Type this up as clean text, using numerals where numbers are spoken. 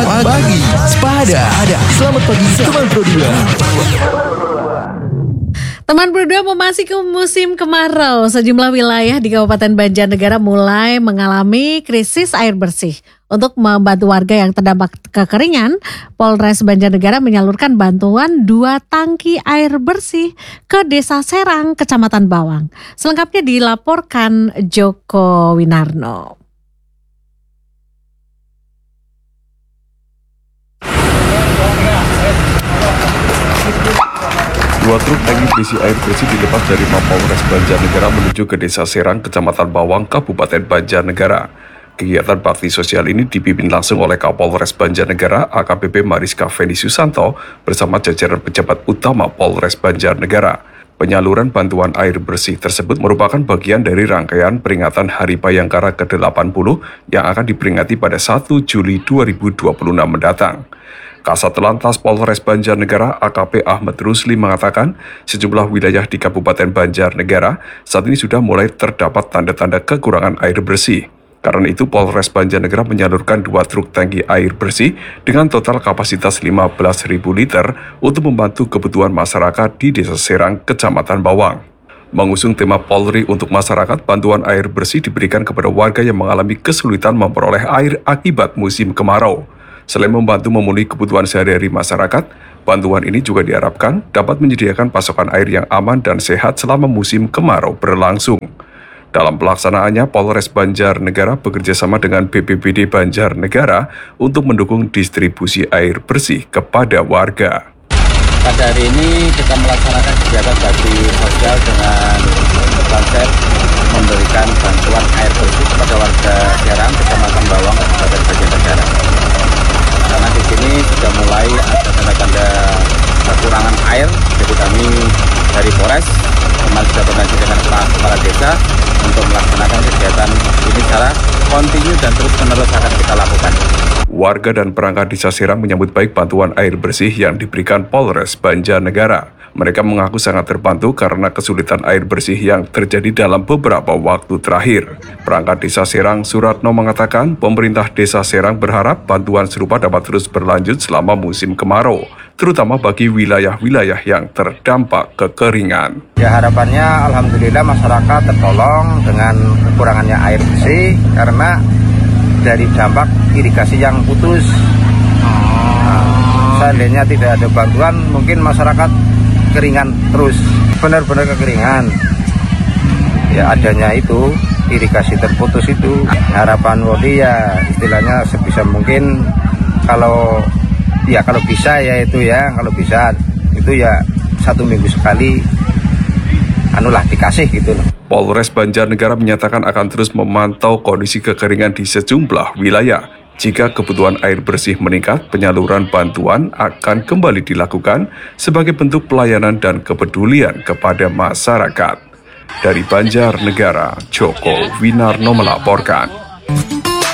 Pagi. Sepada. Selamat pagi teman Pro 2. Teman Pro 2 memasuki musim kemarau. Sejumlah wilayah di Kabupaten Banjarnegara mulai mengalami krisis air bersih. Untuk membantu warga yang terdampak kekeringan, Polres Banjarnegara menyalurkan bantuan 2 tangki air bersih ke Desa Serang, Kecamatan Bawang. Selengkapnya dilaporkan Joko Winarno. Dua truk tangki berisi air bersih dilepas dari Mapolres Banjarnegara menuju ke Desa Serang, Kecamatan Bawang, Kabupaten Banjarnegara. Kegiatan bakti sosial ini dipimpin langsung oleh Kapolres Banjarnegara AKBP Mariska Fendi Susanto bersama jajaran pejabat utama Polres Banjarnegara. Penyaluran bantuan air bersih tersebut merupakan bagian dari rangkaian peringatan Hari Bayangkara ke-80 yang akan diperingati pada 1 Juli 2026 mendatang. Kasat Lantas Polres Banjarnegara AKP Ahmad Rusli mengatakan sejumlah wilayah di Kabupaten Banjarnegara saat ini sudah mulai terdapat tanda-tanda kekurangan air bersih. Karena itu Polres Banjarnegara menyalurkan 2 truk tangki air bersih dengan total kapasitas 15.000 liter untuk membantu kebutuhan masyarakat di Desa Serang, Kecamatan Bawang. Mengusung tema Polri untuk masyarakat, bantuan air bersih diberikan kepada warga yang mengalami kesulitan memperoleh air akibat musim kemarau. Selain membantu memenuhi kebutuhan sehari-hari masyarakat, bantuan ini juga diharapkan dapat menyediakan pasokan air yang aman dan sehat selama musim kemarau berlangsung. Dalam pelaksanaannya, Polres Banjarnegara bekerjasama dengan BPBD Banjarnegara untuk mendukung distribusi air bersih kepada warga. Pada hari ini kita melaksanakan kegiatan bakti sosial dengan konsep memberikan bantuan air bersih kepada warga Serang, Kecamatan Bawang, Kabupaten Banjarnegara. Karena di sini sudah mulai ada tanda-tanda kekurangan air, jadi kami dari Polres kemarin sudah berkoordinasi dengan kepala desa untuk melaksanakan kegiatan ini secara kontinu dan terus-menerus akan kita lakukan. Warga dan perangkat Desa Serang menyambut baik bantuan air bersih yang diberikan Polres Banjarnegara. Mereka mengaku sangat terbantu karena kesulitan air bersih yang terjadi dalam beberapa waktu terakhir. Perangkat Desa Serang Suratno mengatakan pemerintah Desa Serang berharap bantuan serupa dapat terus berlanjut selama musim kemarau, terutama bagi wilayah-wilayah yang terdampak kekeringan. Ya, harapannya alhamdulillah masyarakat tertolong dengan kekurangannya air bersih karena dari dampak irigasi yang putus. Seandainya tidak ada bantuan, mungkin masyarakat keringan terus, benar-benar kekeringan. Ya, adanya itu irigasi terputus itu. Harapan Woli ya istilahnya sebisa mungkin kalau bisa ya itu ya, kalau bisa itu ya 1 minggu sekali dikasih gitu loh. Polres Banjarnegara menyatakan akan terus memantau kondisi kekeringan di sejumlah wilayah. Jika kebutuhan air bersih meningkat, penyaluran bantuan akan kembali dilakukan sebagai bentuk pelayanan dan kepedulian kepada masyarakat. Dari Banjarnegara, Joko Winarno melaporkan.